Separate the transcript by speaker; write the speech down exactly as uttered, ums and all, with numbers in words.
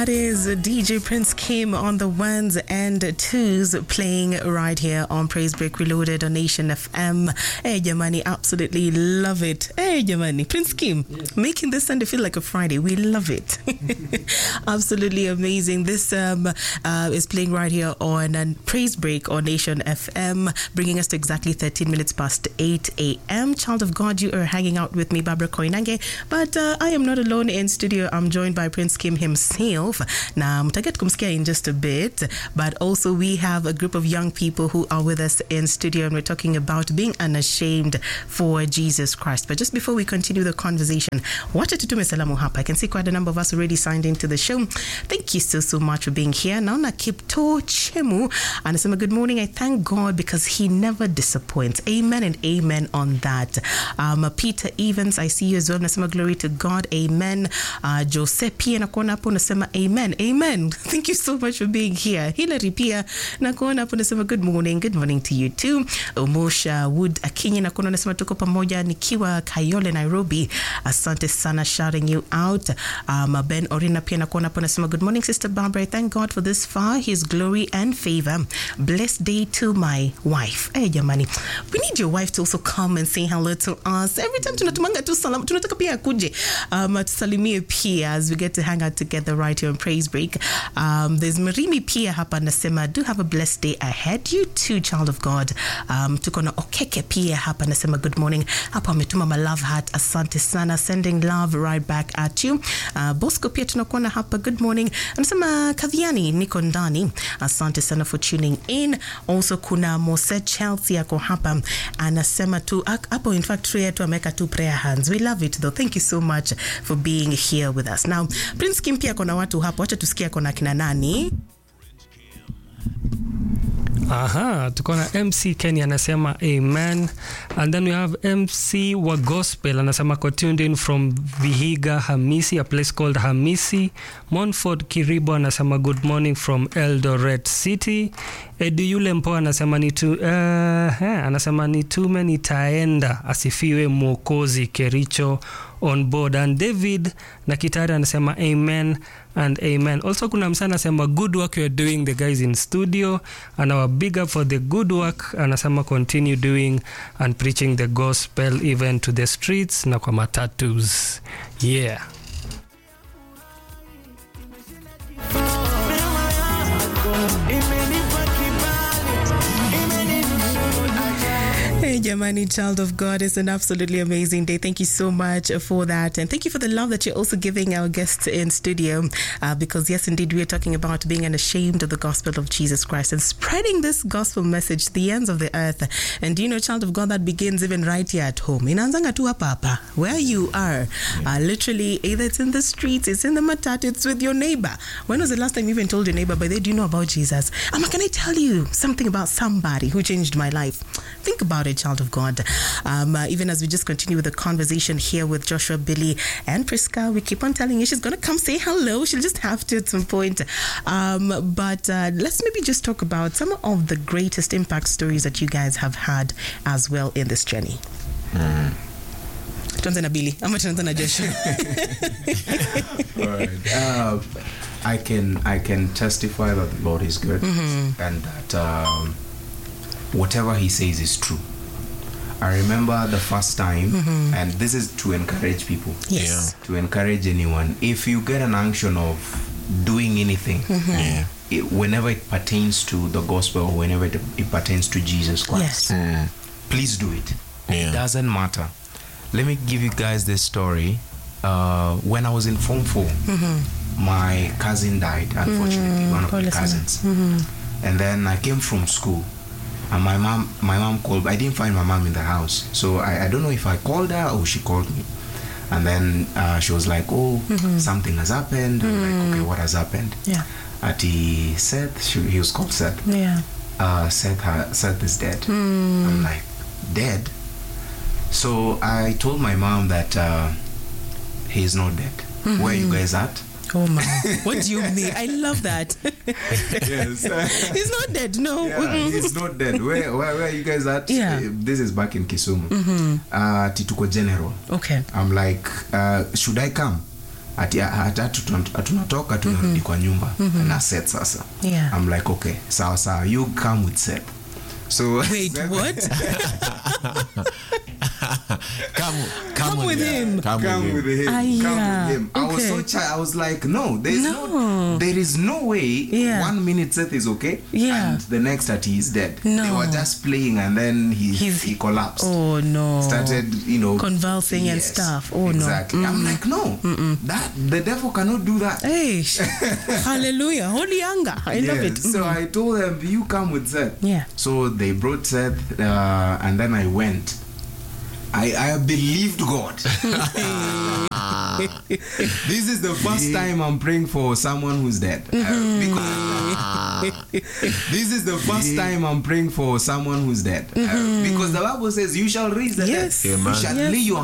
Speaker 1: That is D J Prince Kim on the ones and twos playing right here on Praise Break Reloaded on Nation F M. Hey, Jamani, absolutely love it. Hey, Jamani, Prince Kim, yeah. Making this Sunday feel like a Friday. We love it. Absolutely amazing. This um, uh, is playing right here on uh, Praise Break on Nation F M, bringing us to exactly thirteen minutes past eight a.m. Child of God, you are hanging out with me, Barbara Koinange, but uh, I am not alone in studio. I'm joined by Prince Kim himself. Now, mtaget kumsikia in just a bit, but also we have a group of young people who are with us in studio, and we're talking about being unashamed for Jesus Christ. But just before we continue the conversation, wacha tutume salamu hapa. I can see quite a number of us already signed into the show. Thank you so, so much for being here. Naona Kipto Chemu anasema good morning. I thank God because he never disappoints. Amen and amen on that. Um, Peter Evans, I see you as well. Nasema glory to God. Amen. Uh, Joseph pia nakuona hapo nasema amen. Amen. Thank you so much for being here. Hilary pia nakuona hapo nasema good morning. Good morning to you too. Omosha Wood Akinyi nakuona nasema tuko pamoja nikiwa Kayole Nairobi. Asante sana, shouting you out. Um, Ben Orina pia nakuona hapo nasema good morning Sister Barbara. I thank God for this far, his glory and favor. Blessed day to my wife. Hey jamani, we need your wife to also come and say hello to us. Every time tunatumanga tu salam, tunataka pia akuje um, tusalimie pia as we get to hang out together right here on Praise Break. Um, there's Marimi pia hapa nasema do have a blessed day ahead. You too, child of God. Um, tuko na Okeke pia hapa nasema good morning. Hapa ametuma my love heart. Asante sana, sending love right back at you. Uh, Bosco pia tunakuona hapa good morning. Anasema Kaviani niko ndani. Asante sana for tuning in. Also kuna Mose Chelsea yako hapa anasema tu hapo, in fact Trey tu ameka tu prayer hands. We love it though. Thank you so much for being here with us. Now Prince Kim pia kona watu hapo, wacha tusikia kona kina nani.
Speaker 2: Aha, tukona M C Kenya anasema amen, and then we have M C wa gospel anasema ko tuned in from Vihiga Hamisi, a place called Hamisi. Monford Kiribo anasema good morning from Eldoret City. Edu yule mpo anasema ni tu uh, anasema ni tume nitaenda, asifiwe Mwokozi, Kericho on board. And David na Kitari anasema amen and amen. Also kuna msana anasema good work you are doing, the guys in studio, and our big up for the good work. Anasema continue doing and preaching the gospel even to the streets na kwa matatus. Yeah.
Speaker 1: Hey, Jamani, child of God, it's an absolutely amazing day. Thank you so much for that. And thank you for the love that you're also giving our guests in studio. Uh, because yes, indeed, we are talking about being unashamed of the gospel of Jesus Christ and spreading this gospel message to the ends of the earth. And you know, child of God, that begins even right here at home. Inaanzanga tu hapa hapa, where you are. Uh, literally, either it's in the streets, it's in the matatu, it's with your neighbor. When was the last time you even told your neighbor, but they do you know about Jesus? Ama, can I tell you something about somebody who changed my life? Think about it, child of God. Um, uh, even as we just continue with the conversation here with Joshua, Billy, and Priska, we keep on telling you she's going to come say hello. She'll just have to at some point. Um, but uh, let's maybe just talk about some of the greatest impact stories that you guys have had as well in this journey.
Speaker 3: Mm.
Speaker 1: Tuanze na Billy. Ama tuanze na Joshua.
Speaker 3: All right. Uh, I can I can testify that the Lord is good, mm-hmm. and that um, whatever he says is true. I remember the first time, mm-hmm. and this is to encourage people.
Speaker 1: Yes.
Speaker 3: Yeah. To encourage anyone. If you get an unction of doing anything, mm-hmm. yeah. it, whenever it pertains to the gospel, whenever it, it pertains to Jesus Christ,
Speaker 1: yes. mm.
Speaker 3: please do it.
Speaker 4: Yeah.
Speaker 3: It doesn't matter. Let me give you guys this story. Uh, when I was in Form four, mm-hmm. my cousin died, unfortunately, mm-hmm. one of my cousins. Mm-hmm. And then I came from school. And my mom, my mom called. I didn't find my mom in the house, so I, I don't know if I called her or she called me. And then uh, she was like, "Oh, mm-hmm. something has happened." I'm mm-hmm. like, "Okay, what has happened?"
Speaker 1: Yeah.
Speaker 3: Ati Seth, she, he was called Seth.
Speaker 1: Yeah.
Speaker 3: Uh, Seth, uh, Seth is dead.
Speaker 1: Mm.
Speaker 3: I'm like, dead. So I told my mom that uh, he is not dead. Mm-hmm. Where are you guys at?
Speaker 1: Oh my! What do you mean? I love that.
Speaker 3: Yes.
Speaker 1: He's not dead. No.
Speaker 3: Yeah, mm-hmm. He's not dead. Where, where, where are you guys at?
Speaker 1: Yeah.
Speaker 3: Uh, this is back in Kisumu.
Speaker 1: Mm-hmm.
Speaker 3: Uh, Tituko General.
Speaker 1: Okay.
Speaker 3: I'm like, uh, should I come? ati hata tunatoka tunarudi kwa nyumba na Seth sasa.
Speaker 1: Yeah.
Speaker 3: I'm like, okay, sawa sawa, you come with Seth. So
Speaker 1: wait, what?
Speaker 4: come, come,
Speaker 1: Come with him.
Speaker 4: Come,
Speaker 3: come
Speaker 4: with
Speaker 3: with
Speaker 4: him.
Speaker 3: him.
Speaker 1: Ah,
Speaker 3: Come
Speaker 1: yeah.
Speaker 3: with him. I was
Speaker 1: Okay.
Speaker 3: so child. I was like, no, there's no.
Speaker 1: No.
Speaker 3: there is no way.
Speaker 1: Yeah.
Speaker 3: One minute Seth is okay,
Speaker 1: Yeah.
Speaker 3: and the next that he is dead.
Speaker 1: No.
Speaker 3: They were just playing, and then he
Speaker 1: He's-
Speaker 3: he collapsed.
Speaker 1: Oh no.
Speaker 3: Started, you know,
Speaker 1: Convulsing and
Speaker 3: yes,
Speaker 1: stuff. Oh, no.
Speaker 3: exactly. I'm like, no, that the devil cannot do that.
Speaker 1: Hey, sh- hallelujah. Holy anger. I love
Speaker 3: Yes.
Speaker 1: it.
Speaker 3: So
Speaker 1: Mhm.
Speaker 3: I told them, you come with Seth.
Speaker 1: Yeah.
Speaker 3: So they brought Seth, uh, and then I went. I, I believed God. This is the first time I'm praying for someone who's dead. Uh, because this is the first time I'm praying for someone who's dead. Uh, because the Bible says, you shall raise the
Speaker 1: Yes.
Speaker 3: dead.
Speaker 4: Amen.
Speaker 3: You shall
Speaker 1: Yes.
Speaker 3: lay your